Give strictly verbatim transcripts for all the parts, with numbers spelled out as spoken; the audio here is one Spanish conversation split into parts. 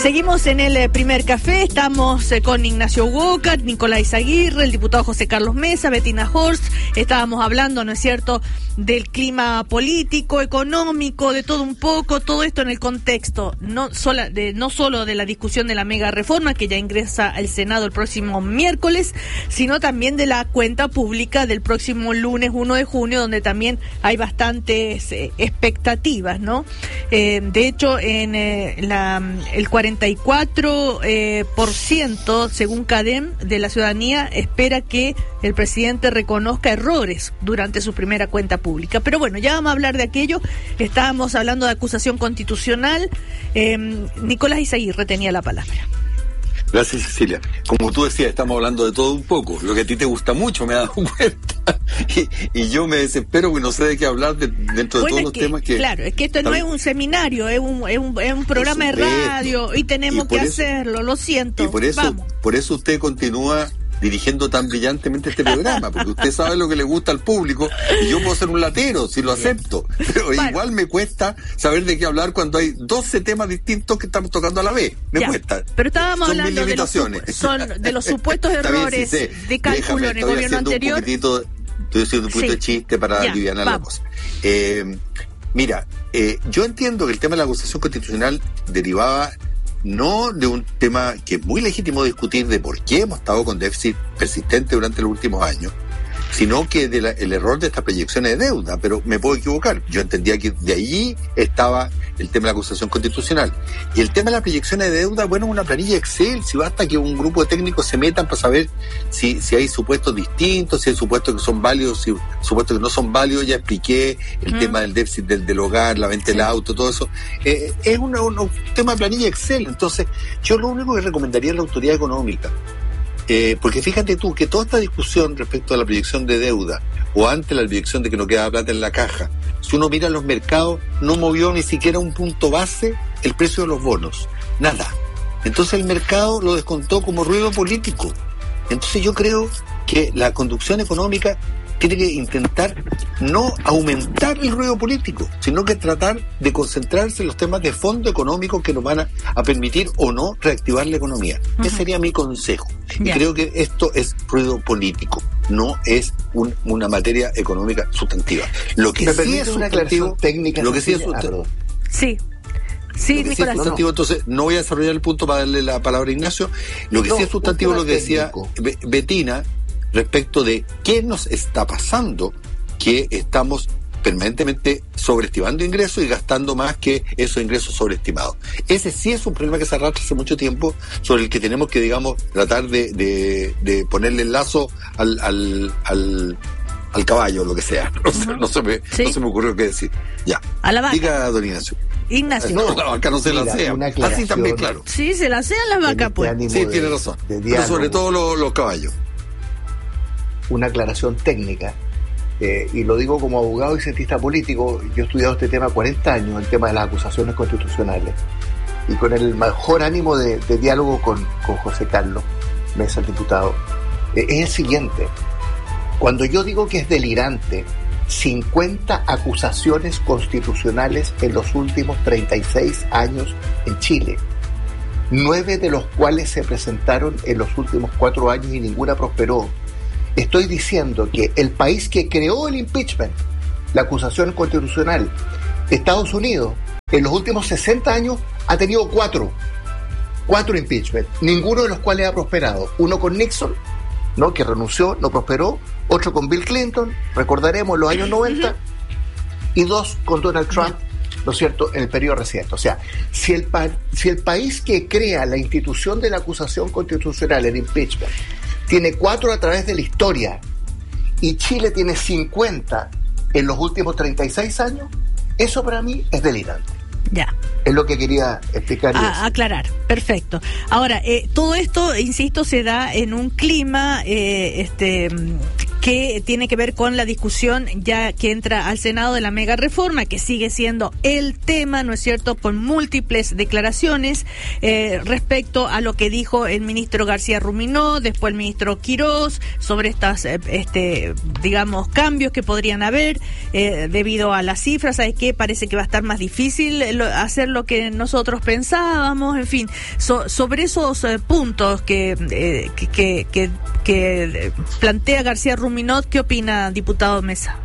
Seguimos en el primer café, estamos eh, con Ignacio Uoca, Nicolás Aguirre, el diputado José Carlos Mesa, Bettina Horst. Estábamos hablando, ¿no es cierto?, del clima político, económico, de todo un poco, todo esto en el contexto no, sola, de, no solo de la discusión de la mega reforma que ya ingresa al Senado el próximo miércoles, sino también de la cuenta pública del próximo lunes uno de junio, donde también hay bastantes eh, expectativas, ¿no? Eh, de hecho, en eh, la, el cuarenta y cuatro eh, por ciento, según CADEM, de la ciudadanía espera que el presidente reconozca errores durante su primera cuenta pública. Pero bueno, ya vamos a hablar de aquello. Estábamos hablando de acusación constitucional. Eh, Nicolás Izaguirre tenía la palabra. Gracias, Cecilia. Como tú decías, estamos hablando de todo un poco. Lo que a ti te gusta mucho, me he dado cuenta. Y, y yo me desespero porque no sé de qué hablar de, dentro bueno, de todos los que, temas que... Claro, es que esto no es un seminario, es un, es un, es un programa de radio y tenemos y que eso, hacerlo, lo siento. Y por eso, Vamos. por eso usted continúa dirigiendo tan brillantemente este programa, porque usted sabe lo que le gusta al público y yo puedo ser un latero, si lo acepto, pero bueno, igual me cuesta saber de qué hablar cuando hay doce temas distintos que estamos tocando a la vez, me ya, cuesta. Pero estábamos son hablando de los, son de los supuestos errores bien, sí, de cálculo Déjame, en el gobierno anterior. Un poquitito, estoy haciendo un poquito sí. de chiste para ya, aliviar la cosa. Eh, mira, eh, yo entiendo que el tema de la acusación constitucional derivaba no de un tema que es muy legítimo discutir de por qué hemos estado con déficit persistente durante los últimos años, sino que del de error de estas proyecciones de deuda, pero me puedo equivocar. Yo entendía que de allí estaba el tema de la acusación constitucional. Y el tema de las proyecciones de deuda, bueno, es una planilla Excel, si basta que un grupo de técnicos se metan para saber si, si hay supuestos distintos, si hay supuestos que son válidos, si hay supuestos que no son válidos. Ya expliqué el mm. tema del déficit del, del hogar, la venta sí. del auto, todo eso. Eh, es una, una, un tema de planilla Excel. Entonces, yo lo único que recomendaría a la autoridad económica, Eh, porque fíjate tú que toda esta discusión respecto a la proyección de deuda o ante la proyección de que no queda plata en la caja, si uno mira los mercados, no movió ni siquiera un punto base el precio de los bonos, nada. Entonces el mercado lo descontó como ruido político. Entonces yo creo que la conducción económica tiene que intentar no aumentar el ruido político, sino que tratar de concentrarse en los temas de fondo económico que nos van a, a permitir o no reactivar la economía. Uh-huh. Ese sería mi consejo. Yeah. Y creo que esto es ruido político, no es un, una materia económica sustantiva. Lo que sí es una aclaración técnica. Lo que sí es sustantivo. Sí. Sí, lo que sí es sustantivo, entonces no voy a desarrollar el punto para darle la palabra a Ignacio. Lo que no, sí es sustantivo, lo que decía Be- Bettina, respecto de qué nos está pasando, que estamos permanentemente sobreestimando ingresos y gastando más que esos ingresos sobreestimados. Ese sí es un problema que se arrastra hace mucho tiempo, sobre el que tenemos que, digamos, tratar de, de, de ponerle el lazo al, al, al, al caballo, lo que sea. No, uh-huh. sé, no, se me, ¿Sí? no se me ocurrió qué decir. Ya. A la vaca. Diga, don Ignacio. Ignacio. No, la vaca no se la sea. Así también, claro. Sí, se la sea la vaca, pues. Sí, de, tiene razón. Pero sobre todo los, los caballos. Una aclaración técnica, eh, y lo digo como abogado y cientista político. Yo he estudiado este tema cuarenta años, el tema de las acusaciones constitucionales, y con el mejor ánimo de, de diálogo con, con José Carlos Mesa, el diputado, eh, es el siguiente. Cuando yo digo que es delirante cincuenta acusaciones constitucionales en los últimos treinta y seis años en Chile, nueve de los cuales se presentaron en los últimos cuatro años y ninguna prosperó, estoy diciendo que el país que creó el impeachment, la acusación constitucional, Estados Unidos, en los últimos sesenta años ha tenido cuatro, cuatro impeachment, ninguno de los cuales ha prosperado. Uno con Nixon, ¿no?, que renunció, no prosperó. Otro con Bill Clinton, recordaremos los años noventa, y dos con Donald Trump, ¿no es cierto?, en el periodo reciente. O sea, si el, pa- si el país que crea la institución de la acusación constitucional, el impeachment, tiene cuatro a través de la historia, y Chile tiene cincuenta en los últimos treinta y seis años, eso para mí es delirante. Ya. Es lo que quería explicar. A, aclarar, perfecto. Ahora, eh, todo esto, insisto, se da en un clima eh, este que tiene que ver con la discusión ya que entra al Senado de la mega reforma, que sigue siendo el tema, ¿no es cierto?, con múltiples declaraciones eh, respecto a lo que dijo el ministro García Ruminó, después el ministro Quirós, sobre estas, eh, este, digamos, cambios que podrían haber eh, debido a las cifras. ¿Sabes qué? Parece que va a estar más difícil lo, hacer lo que nosotros pensábamos, en fin, so, sobre esos eh, puntos que, eh, que, que, que, que plantea García Ruminó, ¿qué opina, diputado Mesa?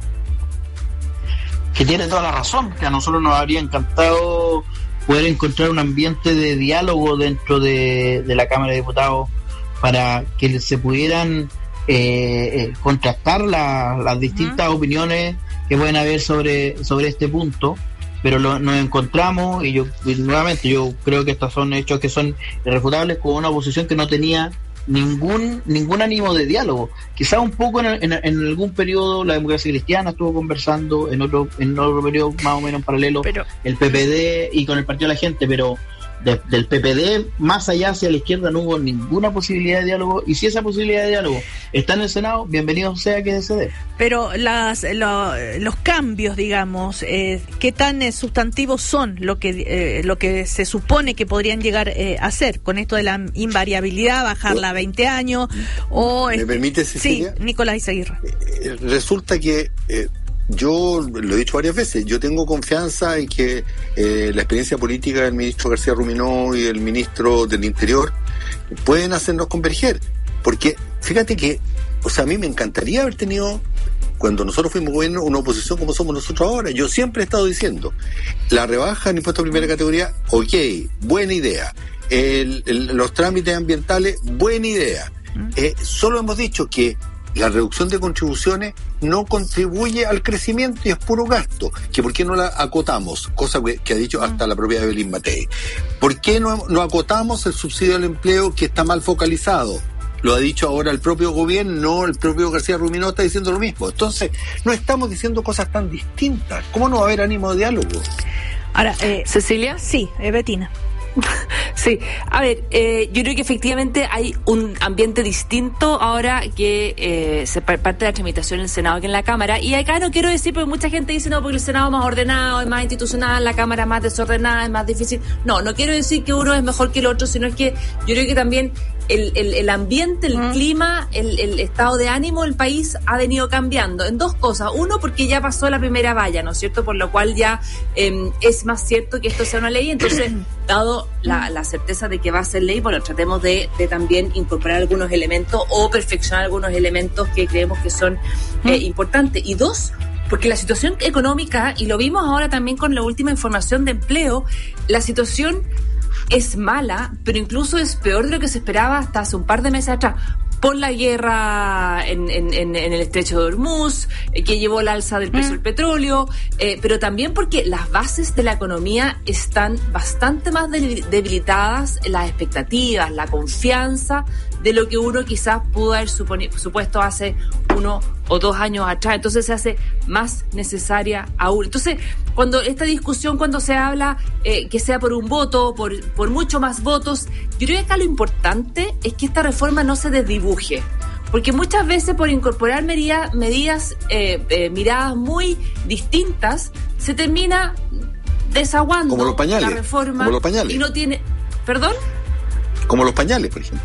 Que tiene toda la razón, que a nosotros nos habría encantado poder encontrar un ambiente de diálogo dentro de, de la Cámara de Diputados para que se pudieran eh, eh, contrastar la, las distintas uh-huh. opiniones que pueden haber sobre, sobre este punto, pero lo, nos encontramos, y yo y nuevamente yo creo que estos son hechos que son irrefutables, con una oposición que no tenía ningún ningún ánimo de diálogo. Quizá un poco en, en, en algún periodo la Democracia Cristiana estuvo conversando, en otro en otro periodo más o menos en paralelo pero, el P P D y con el Partido de la Gente, pero de, del P P D más allá hacia la izquierda no hubo ninguna posibilidad de diálogo, y si esa posibilidad de diálogo está en el Senado, bienvenido sea que se dé. Pero las lo, los cambios, digamos, eh, ¿qué tan eh, sustantivos son lo que eh, lo que se supone que podrían llegar eh, a hacer con esto de la invariabilidad, bajarla a veinte años? O ¿Me este, permite, Cecilia? Sí, Nicolás Izaguirre. Eh, resulta que eh, yo lo he dicho varias veces, yo tengo confianza en que eh, la experiencia política del ministro García Ruminó y el ministro del Interior pueden hacernos converger, porque fíjate que, o sea, a mí me encantaría haber tenido, cuando nosotros fuimos gobierno, una oposición como somos nosotros ahora. Yo siempre he estado diciendo, la rebaja en impuestos de primera categoría, ok, buena idea, el, el, los trámites ambientales, buena idea, eh, solo hemos dicho que la reducción de contribuciones no contribuye al crecimiento y es puro gasto. ¿Que por qué no la acotamos? Cosa que, que ha dicho hasta la propia Evelyn Matei. ¿Por qué no, no acotamos el subsidio al empleo, que está mal focalizado? Lo ha dicho ahora el propio gobierno, el propio García Ruminó está diciendo lo mismo. Entonces, no estamos diciendo cosas tan distintas. ¿Cómo no va a haber ánimo de diálogo? Ahora, eh, ¿Cecilia? Sí, eh, Betina. Sí, a ver, eh, yo creo que efectivamente hay un ambiente distinto ahora que eh, se parte de la tramitación en el Senado que en la Cámara, y acá no quiero decir, porque mucha gente dice, no, porque el Senado es más ordenado, es más institucional, la Cámara es más desordenada, es más difícil. No, no quiero decir que uno es mejor que el otro, sino es que yo creo que también el, el, el ambiente, el uh-huh. clima, el, el estado de ánimo del país ha venido cambiando en dos cosas. Uno, porque ya pasó la primera valla, ¿no es cierto? Por lo cual ya eh, es más cierto que esto sea una ley, entonces, dado la, la certeza de que va a ser ley, bueno, tratemos de, de también incorporar algunos elementos o perfeccionar algunos elementos que creemos que son eh, importantes. Y dos, porque la situación económica, y lo vimos ahora también con la última información de empleo, la situación es mala, pero incluso es peor de lo que se esperaba hasta hace un par de meses atrás, por la guerra en, en, en el estrecho de Hormuz, eh, que llevó al alza del precio mm. del petróleo, eh, pero también porque las bases de la economía están bastante más debilitadas, las expectativas, la confianza, de lo que uno quizás pudo haber suponi- supuesto hace uno o dos años atrás. Entonces se hace más necesaria aún. Entonces, cuando esta discusión, cuando se habla eh, que sea por un voto, por, por mucho más votos, yo creo que acá lo importante es que esta reforma no se desdibuje. Porque muchas veces por incorporar medidas, medidas eh, eh, miradas muy distintas, se termina desaguando como los pañales, la reforma. Como los pañales. Y no tiene... ¿Perdón? Como los pañales, por ejemplo.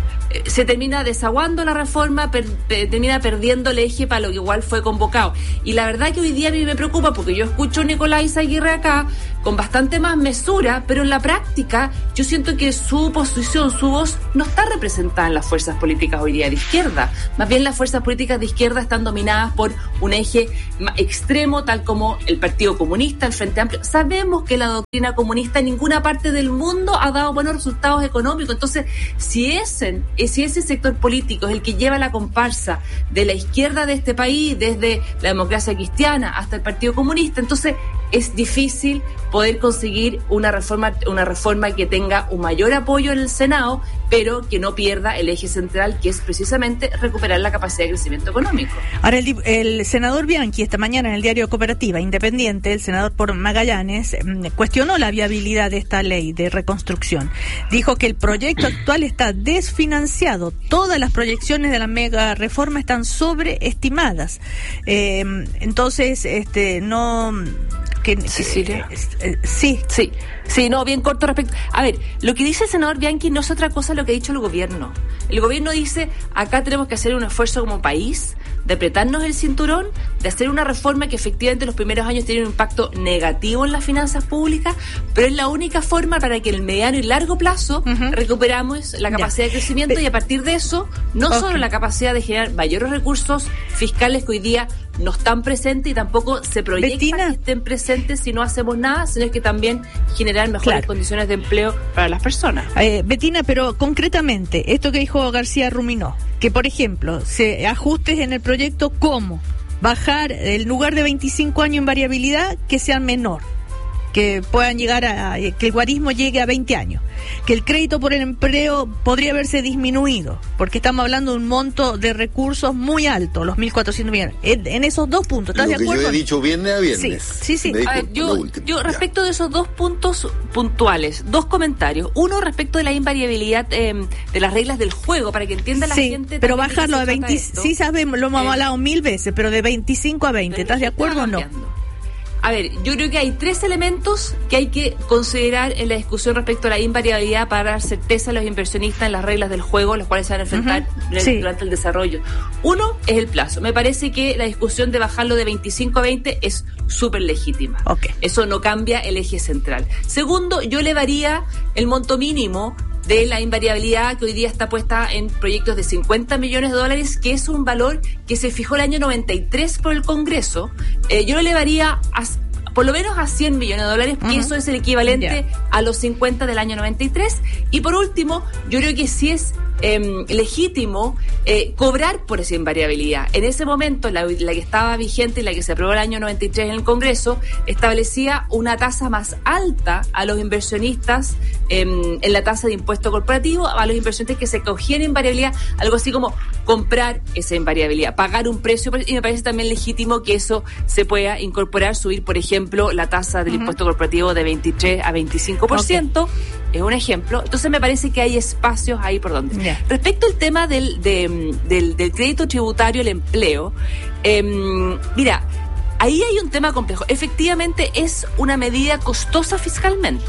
Se termina desaguando la reforma, per, per, termina perdiendo el eje para lo que igual fue convocado. Y la verdad que hoy día a mí me preocupa, porque yo escucho a Nicolás Izaguirre acá con bastante más mesura, pero en la práctica yo siento que su posición, su voz, no está representada en las fuerzas políticas hoy día de izquierda. Más bien las fuerzas políticas de izquierda están dominadas por un eje extremo, tal como el Partido Comunista, el Frente Amplio. Sabemos que la doctrina comunista en ninguna parte del mundo ha dado buenos resultados económicos. Entonces, si ese, si ese sector político es el que lleva la comparsa de la izquierda de este país, desde la Democracia Cristiana hasta el Partido Comunista, entonces es difícil poder conseguir una reforma, una reforma que tenga un mayor apoyo en el Senado, pero que no pierda el eje central, que es precisamente recuperar la capacidad de crecimiento económico. Ahora, el, el senador Bianchi, esta mañana en el diario Cooperativa Independiente, el senador por Magallanes, cuestionó la viabilidad de esta ley de reconstrucción. Dijo que el proyecto actual está desfinanciado. Todas las proyecciones de la mega reforma están sobreestimadas. Eh, entonces, este, no... Que, Cecilia. Eh, eh, sí. Sí, sí, no, bien corto respecto. A ver, lo que dice el senador Bianchi no es otra cosa lo que ha dicho el gobierno. El gobierno dice, acá tenemos que hacer un esfuerzo como país de apretarnos el cinturón, de hacer una reforma que efectivamente en los primeros años tiene un impacto negativo en las finanzas públicas, pero es la única forma para que en el mediano y largo plazo uh-huh. recuperamos la capacidad ya. de crecimiento y a partir de eso, no okay. solo la capacidad de generar mayores recursos fiscales que hoy día no están presentes y tampoco se proyecta Betina. que estén presentes si no hacemos nada, sino que también generar mejores claro. condiciones de empleo para las personas. Eh, Betina, pero concretamente, esto que dijo García Ruminó, que por ejemplo, se ajustes en el proyecto como bajar el lugar de veinticinco años en variabilidad que sea menor, que puedan llegar a, que el guarismo llegue a veinte años, que el crédito por el empleo podría haberse disminuido, porque estamos hablando de un monto de recursos muy alto, los mil cuatrocientos millones. En, en esos dos puntos, ¿estás Lo de acuerdo? Yo he dicho viernes a viernes. Sí, sí. sí. A ver, yo, yo respecto de esos dos puntos puntuales, dos comentarios. Uno, respecto de la invariabilidad eh, de las reglas del juego, para que entienda la sí, gente. Pero bajarlo a veinte, sí sabemos, lo hemos eh, hablado mil veces, pero de veinticinco a veinte, ¿estás de acuerdo o no? A ver, yo creo que hay tres elementos que hay que considerar en la discusión respecto a la invariabilidad para dar certeza a los inversionistas en las reglas del juego, los cuales se van a enfrentar uh-huh. sí. durante el desarrollo. Uno es el plazo. Me parece que la discusión de bajarlo de veinticinco a veinte es súper legítima. Okay. Eso no cambia el eje central. Segundo, yo elevaría el monto mínimo de la invariabilidad que hoy día está puesta en proyectos de cincuenta millones de dólares, que es un valor que se fijó el año noventa y tres por el Congreso. Eh, yo lo elevaría a, por lo menos a cien millones de dólares, porque uh-huh. eso es el equivalente yeah. a los cincuenta del año noventa y tres. Y por último, yo creo que sí es eh, legítimo eh, cobrar por esa invariabilidad. En ese momento, la, la que estaba vigente y la que se aprobó el año noventa y tres en el Congreso, establecía una tasa más alta a los inversionistas eh, en la tasa de impuesto corporativo, a los inversionistas que se cogían invariabilidad, algo así como comprar esa invariabilidad, pagar un precio, y me parece también legítimo que eso se pueda incorporar, subir, por ejemplo, la tasa del uh-huh. impuesto corporativo de veintitrés a veinticinco por ciento. Okay. Es un ejemplo. Entonces me parece que hay espacios ahí por donde. Yeah. Respecto al tema del, de, del, del crédito tributario al empleo, eh, mira, ahí hay un tema complejo. Efectivamente es una medida costosa fiscalmente,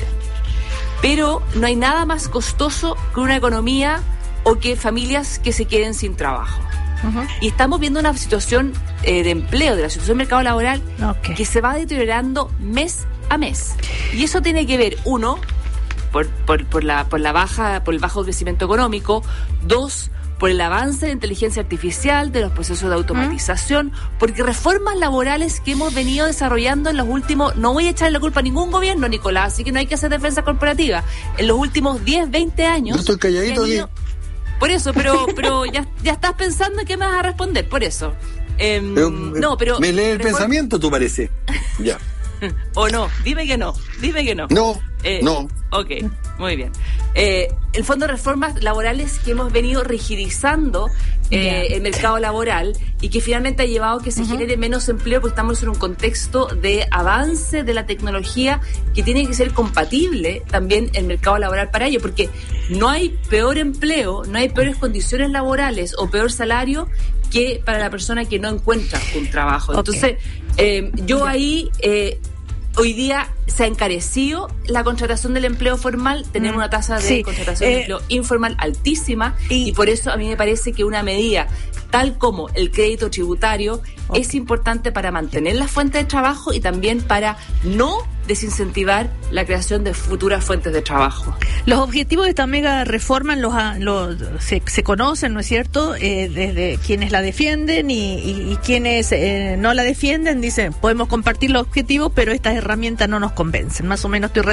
pero no hay nada más costoso que una economía o que familias que se queden sin trabajo. Uh-huh. Y estamos viendo una situación eh, de empleo, de la situación del mercado laboral, okay. que se va deteriorando mes a mes. Y eso tiene que ver, uno, por, por, por, la, por, la baja, por el bajo crecimiento económico, dos, por el avance de la inteligencia artificial, de los procesos de automatización, uh-huh. porque reformas laborales que hemos venido desarrollando en los últimos, no voy a echarle la culpa a ningún gobierno, Nicolás, así que no hay que hacer defensa corporativa, en los últimos diez, veinte años. Yo estoy calladito aquí. Por eso, pero pero ya, ya estás pensando en qué me vas a responder, por eso. Eh, pero, no, pero me lee el reform... pensamiento, tú parece. Ya. O no, dime que no, dime que no. No, eh, no. Ok, muy bien. Eh, el fondo de reformas laborales que hemos venido rigidizando eh, yeah. el mercado laboral y que finalmente ha llevado a que se uh-huh. genere menos empleo, porque estamos en un contexto de avance de la tecnología que tiene que ser compatible también el mercado laboral para ello, porque no hay peor empleo, no hay peores condiciones laborales o peor salario que para la persona que no encuentra un trabajo. Okay. Entonces, eh, yo ahí... Eh, hoy día se ha encarecido la contratación del empleo formal, tenemos mm. una tasa de sí. contratación eh, de empleo informal altísima y, y por eso a mí me parece que una medida tal como el crédito tributario okay. es importante para mantener las fuentes de trabajo y también para no desincentivar la creación de futuras fuentes de trabajo. Los objetivos de esta mega reforma los, los, se, se conocen, ¿no es cierto? Eh, desde quienes la defienden y, y, y quienes eh, no la defienden dicen, podemos compartir los objetivos, pero estas herramientas no nos convencen. Más o menos estoy